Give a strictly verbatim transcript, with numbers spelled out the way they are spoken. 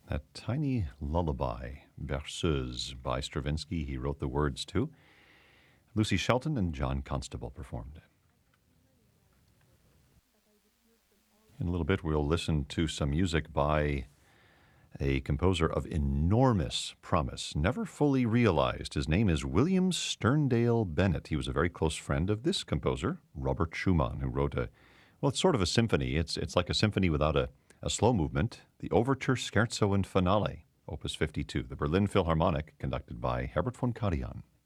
That tiny lullaby, Berceuse, by Stravinsky. He wrote the words too. Lucy Shelton and John Constable performed. In a little bit, we'll listen to some music by a composer of enormous promise, never fully realized. His name is William Sterndale Bennett. He was a very close friend of this composer, Robert Schumann, who wrote a, well, it's sort of a symphony. It's, it's like a symphony without a, a slow movement, the Overture, Scherzo, and Finale, Opus fifty-two, the Berlin Philharmonic, conducted by Herbert von Karajan.